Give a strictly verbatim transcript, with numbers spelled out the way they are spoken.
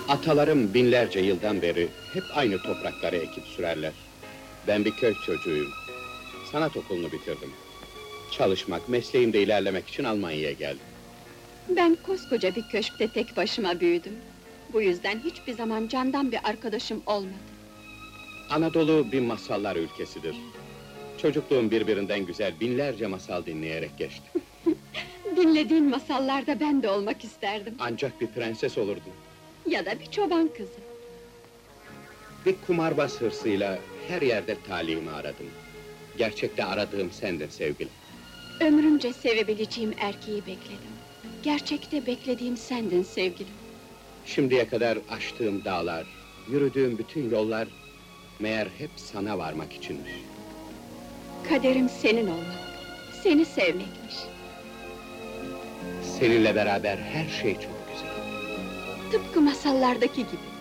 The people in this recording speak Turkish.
Atalarım binlerce yıldan beri hep aynı toprakları ekip sürerler. Ben bir köy çocuğuyum. Sanat okulunu bitirdim. Çalışmak, mesleğimde ilerlemek için Almanya'ya geldim. Ben koskoca bir köşkte tek başıma büyüdüm. Bu yüzden hiçbir zaman candan bir arkadaşım olmadı. Anadolu bir masallar ülkesidir. Çocukluğum birbirinden güzel binlerce masal dinleyerek geçti. Dinlediğin masallarda ben de olmak isterdim. Ancak bir prenses olurdum. Ya da bir çoban kızı. Bir kumarbaz hırsıyla her yerde talihimi aradım. Gerçekte aradığım sendin sevgilim. Ömrümce sevebileceğim erkeği bekledim. Gerçekte beklediğim sendin sevgilim. Şimdiye kadar aştığım dağlar, yürüdüğüm bütün yollar... meğer hep sana varmak içinmiş. Kaderim senin olmak, seni sevmekmiş. Seninle beraber her şey çok güzel. Tıpkı masallardaki gibi.